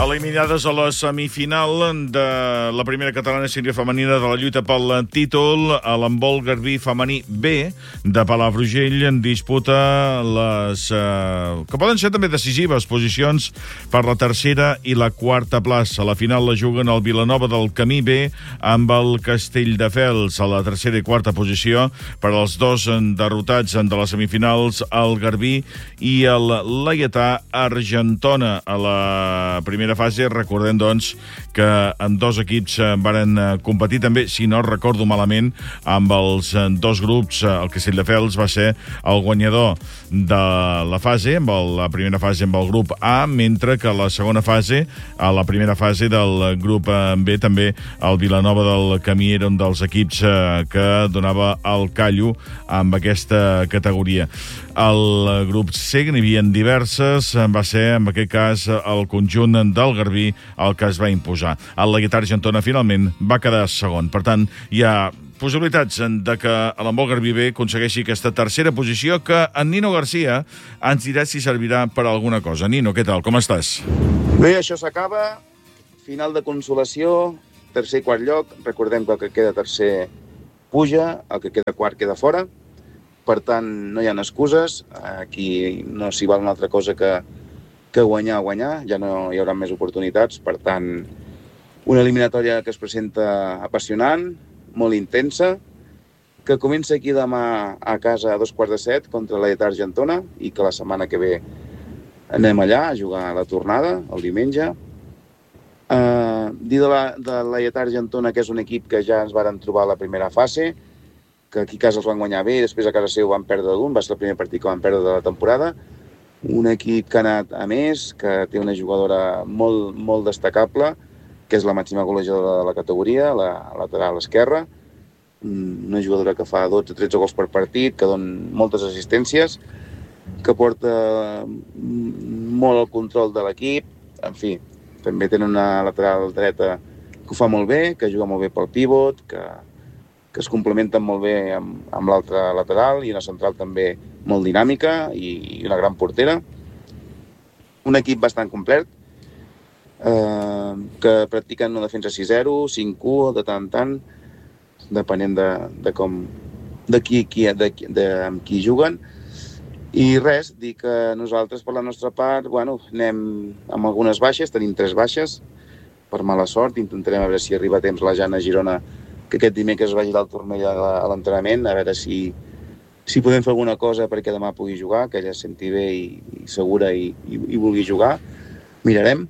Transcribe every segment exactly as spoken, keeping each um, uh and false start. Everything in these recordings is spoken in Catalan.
Eliminades a la semifinal de la primera catalana sèrie femenina de la lluita pel títol, a l'handbol Garbí femení B de Palafrugell en disputa les eh, que poden ser també decisives posicions per la tercera i la quarta plaça. A la final la juguen el Vilanova del Camí B amb el Castelldefels a la tercera i quarta posició per als dos derrotats de les semifinals, el Garbí i el Laietà Argentona. A la primera fase, recordem, doncs, que en dos equips varen competir també, si no recordo malament, amb els dos grups. El Castelldefels va ser el guanyador de la fase, amb la primera fase amb el grup A, mentre que a la segona fase, a la primera fase del grup B, també el Vilanova del Camí era un dels equips que donava el callo amb aquesta categoria. El grup C, que n'hi havia diverses, va ser, en aquest cas, el conjunt del Garbí el que es va imposar. El Laietà Argentona, finalment, va quedar segon. Per tant, hi ha possibilitats de que l'handbol Garbí B aconsegueixi aquesta tercera posició, que en Nino Garcia ens dirà si servirà per a alguna cosa. Nino, què tal? Com estàs? Bé, això s'acaba. Final de consolació, tercer i quart lloc. Recordem que el que queda tercer puja, el que queda quart queda fora. Per tant, no hi ha excuses. Aquí no s'hi val una altra cosa que, que guanyar, guanyar. Ja no hi haurà més oportunitats. Per tant, una eliminatòria que es presenta apassionant, molt intensa, que comença aquí demà a casa a dos quarts de set contra la Laietà Argentona i que la setmana que ve anem allà a jugar a la tornada, el diumenge. Uh, dir de la, de la Laietà Argentona, que és un equip que ja ens varen trobar a la primera fase, que aquí a casa els van guanyar bé, després a casa seu van perdre d'un, va ser el primer partit que van perdre de la temporada. Un equip que ha anat a més, que té una jugadora molt, molt destacable, que és la màxima golejadora de la categoria, la lateral esquerra, una jugadora que fa dotze tretze gols per partit, que dona moltes assistències, que porta molt el control de l'equip. En fi, també tenen una lateral dreta que ho fa molt bé, que juga molt bé pel pivot, que que es complementen molt bé amb, amb l'altra lateral, i una central també molt dinàmica i, i una gran portera. Un equip bastant complet, eh, que practiquen una defensa sis zero, cinc u, de tant en tant, depenent de, de com, de qui, qui, de, de, amb qui juguen. I res, dir que nosaltres, per la nostra part, bueno, anem amb algunes baixes, tenim tres baixes, per mala sort. Intentarem a veure si arriba a temps la Jana Girona, que aquest dimecres vagi al turmell a l'entrenament, a veure si, si podem fer alguna cosa perquè demà pugui jugar, que ella es senti bé i, i segura i, i, i vulgui jugar. Mirarem.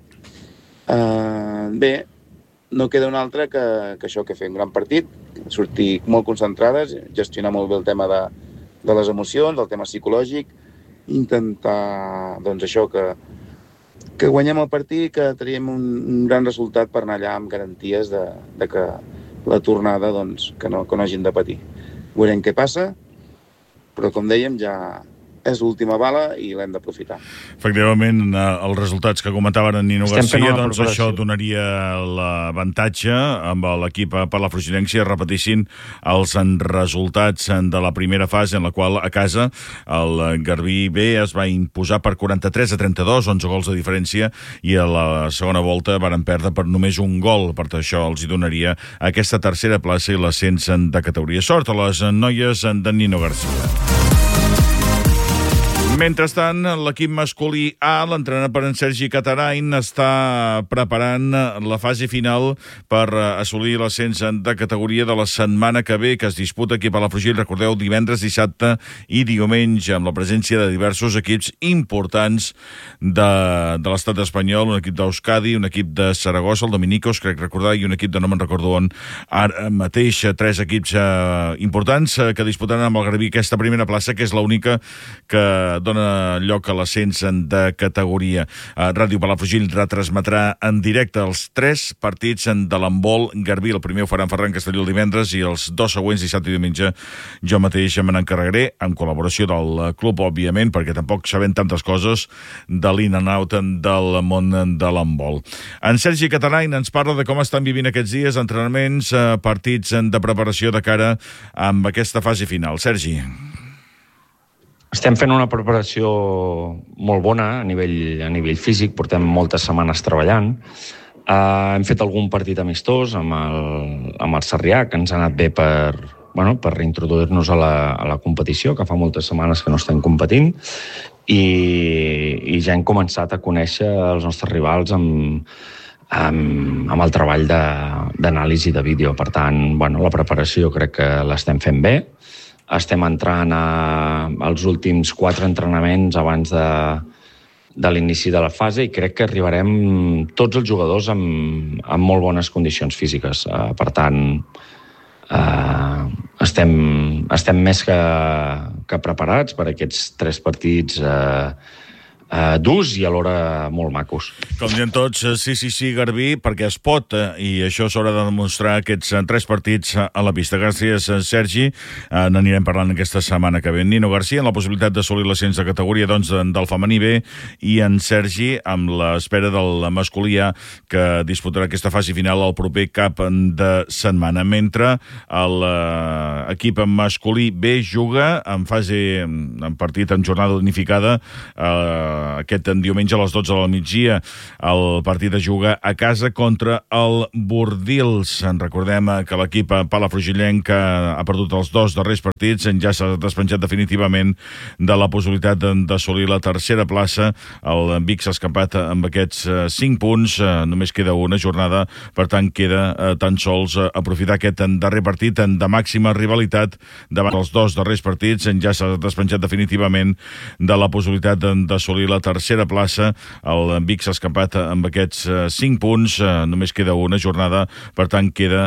Uh, bé, no queda una altra que, que això, que fer un gran partit, sortir molt concentrades, gestionar molt bé el tema de, de les emocions, el tema psicològic, intentar, doncs això, que, que guanyem el partit, que traiem un, un gran resultat per anar allà amb garanties de, de que la tornada, doncs, que no, que no hagin de patir. Veurem què passa, però com dèiem, ja és l'última bala i l'hem d'aprofitar. Efectivament, els resultats que comentaven en Nino Garcia, doncs això donaria l'avantatge amb l'equip per la Fruginense, repetissin els resultats de la primera fase, en la qual a casa el Garbí B es va imposar per quaranta-tres a trenta-dos, onze gols de diferència, i a la segona volta varen perdre per només un gol. Per això els hi donaria aquesta tercera plaça i l'ascens de categoria. Sort a les noies de Nino Garcia. Mentrestant, l'equip masculí A, l'entrenat per en Sergi Catarain, està preparant la fase final per assolir l'ascens de categoria de la setmana que ve, que es disputa aquí a Palafrugell, recordeu, divendres, dissabte i diumenge, amb la presència de diversos equips importants de, de l'estat espanyol, un equip d'Euskadi, un equip de Saragossa, el Dominicos, crec recordar, i un equip de no me'n recordo on, ara mateix, tres equips eh, importants eh, que disputaran amb el Garbí aquesta primera plaça, que és l'única que dona lloc a l'ascens de categoria. Ràdio Palafrugell retransmetrà en directe els tres partits de l'handbol Garbí. El primer ho farà en Ferran Castelló el divendres i els dos següents, dissabte i diumenge, jo mateix me n'encarregaré, en col·laboració del club, òbviament, perquè tampoc sabem tantes coses de l'in and out del món de l'handbol. En Sergi Catarain ens parla de com estan vivint aquests dies, entrenaments, partits de preparació de cara amb aquesta fase final. Sergi. Estem fent una preparació molt bona a nivell, a nivell físic, portem moltes setmanes treballant. Uh, hem fet algun partit amistós amb el, amb el Sarrià, que ens ha anat bé per, bueno, per reintroduir-nos a, la, a la competició, que fa moltes setmanes que no estem competint, i, i ja hem començat a conèixer els nostres rivals amb, amb, amb el treball d'anàlisi de, de vídeo. Per tant, bueno, la preparació crec que l'estem fent bé. Estem entrant a, als últims quatre entrenaments abans de, de l'inici de la fase i crec que arribarem tots els jugadors amb, amb molt bones condicions físiques. Uh, per tant, uh, estem, estem més que, que preparats per aquests tres partits uh, uh, durs i alhora molt macos. Com diem tots, sí, sí, sí, Garbí, perquè es pot, i això s'haurà de demostrar aquests tres partits a la pista. Gràcies, Sergi. N'anirem parlant aquesta setmana que ve. Nino García, amb la possibilitat d'assolir l'ascens de categoria doncs, del femení B, i en Sergi, amb l'espera del masculí A, que disputarà aquesta fase final el proper cap de setmana. Mentre l'equip masculí B juga en fase, en partit en jornada unificada, eh, aquest diumenge a les dotze del migdia. El partit es juga a casa contra el Bordils. En recordem que l'equip palafrugillenc ha perdut els dos darrers partits, ja s'ha despenjat definitivament de la possibilitat d'assolir la tercera plaça. El Vic s'ha escapat amb aquests cinc punts, només queda una jornada, per tant queda tan sols aprofitar aquest darrer partit de màxima rivalitat davant els dos darrers partits, ja s'ha despenjat definitivament de la possibilitat d'assolir la tercera plaça. El Vic s'ha escapat amb aquests cinc punts, només queda una jornada, per tant queda